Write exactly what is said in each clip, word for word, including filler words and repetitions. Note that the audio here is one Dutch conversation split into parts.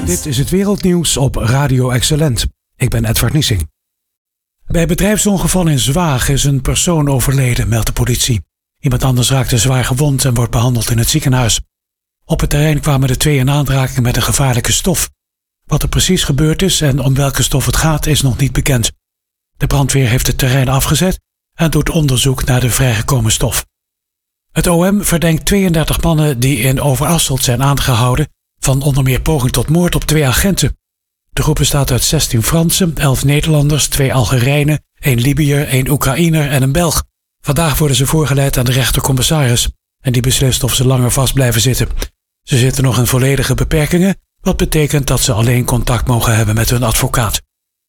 Dit is het wereldnieuws op Radio Excellent. Ik ben Edward Niesing. Bij bedrijfsongeval in Zwaag is een persoon overleden, meldt de politie. Iemand anders raakte zwaar gewond en wordt behandeld in het ziekenhuis. Op het terrein kwamen de twee in aanraking met een gevaarlijke stof. Wat er precies gebeurd is en om welke stof het gaat is nog niet bekend. De brandweer heeft het terrein afgezet en doet onderzoek naar de vrijgekomen stof. Het O M verdenkt tweeëndertig mannen die in Overasselt zijn aangehouden van onder meer poging tot moord op twee agenten. De groep bestaat uit zestien Fransen, elf Nederlanders, twee Algerijnen, één Libiër, één Oekraïner en een Belg. Vandaag worden ze voorgeleid aan de rechtercommissaris en die beslist of ze langer vast blijven zitten. Ze zitten nog in volledige beperkingen, wat betekent dat ze alleen contact mogen hebben met hun advocaat.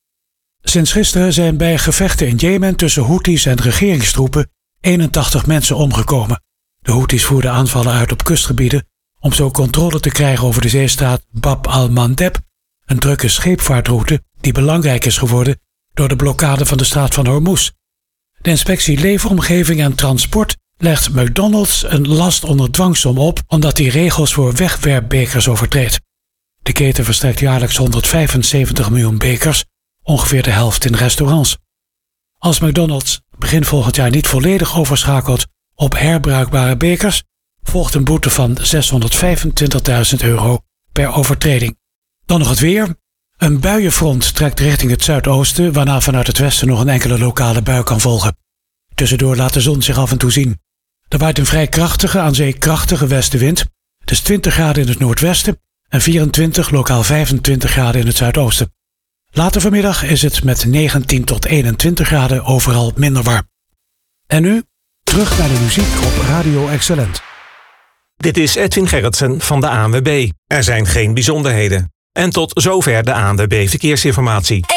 Sinds gisteren zijn bij gevechten in Jemen tussen Houthis en regeringstroepen eenentachtig mensen omgekomen. De Houthis voerden aanvallen uit op kustgebieden om zo controle te krijgen over de zeestraat Bab al-Mandeb, een drukke scheepvaartroute die belangrijk is geworden door de blokkade van de straat van Hormuz. De inspectie Leefomgeving en Transport legt McDonald's een last onder dwangsom op omdat hij regels voor wegwerpbekers overtreedt. De keten verstrekt jaarlijks honderdvijfenzeventig miljoen bekers, ongeveer de helft in restaurants. Als McDonald's begin volgend jaar niet volledig overschakelt op herbruikbare bekers, volgt een boete van zeshonderdvijfentwintigduizend euro per overtreding. Dan nog het weer. Een buienfront trekt richting het zuidoosten, waarna vanuit het westen nog een enkele lokale bui kan volgen. Tussendoor laat de zon zich af en toe zien. Er waait een vrij krachtige, aan zee krachtige westenwind. Het is twintig graden in het noordwesten en vierentwintig, lokaal vijfentwintig graden in het zuidoosten. Later vanmiddag is het met negentien tot eenentwintig graden overal minder warm. En nu, terug naar de muziek op Radio Excellent. Dit is Edwin Gerritsen van de A N W B. Er zijn geen bijzonderheden. En tot zover de A N W B Verkeersinformatie.